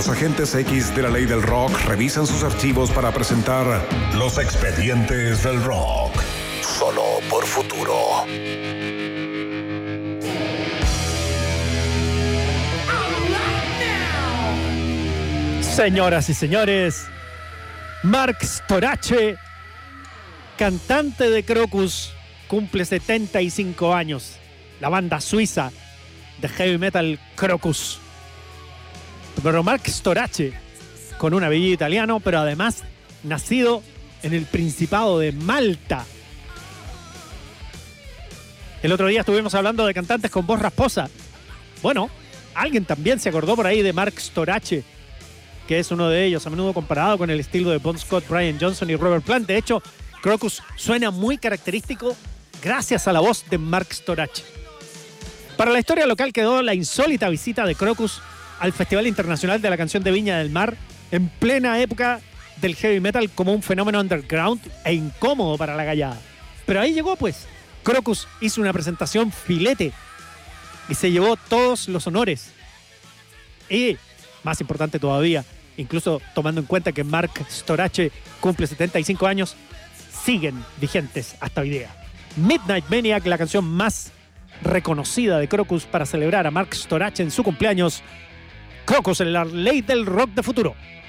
Los agentes X de la ley del rock revisan sus archivos para presentar Los Expedientes del Rock. Solo por Futuro. Señoras y señores, Mark Storace, cantante de Crocus, cumple 75 años. La banda suiza de heavy metal Crocus. Pero Mark Storace, con un apellido italiano, pero además nacido en el Principado de Malta. El otro día estuvimos hablando de cantantes con voz rasposa. Bueno, alguien también se acordó por ahí de Mark Storace, que es uno de ellos, a menudo comparado con el estilo de Bon Scott, Brian Johnson y Robert Plant. De hecho, Crocus suena muy característico gracias a la voz de Mark Storace. Para la historia local quedó la insólita visita de Crocus al Festival Internacional de la Canción de Viña del Mar en plena época del heavy metal como un fenómeno underground e incómodo para la gallada. Pero ahí llegó pues. Crocus hizo una presentación filete y se llevó todos los honores. Y, más importante todavía, incluso tomando en cuenta que Mark Storace cumple 75 años, siguen vigentes hasta hoy día. Midnight Maniac, la canción más reconocida de Crocus para celebrar a Mark Storace en su cumpleaños. Crocus en la ley del rock de futuro.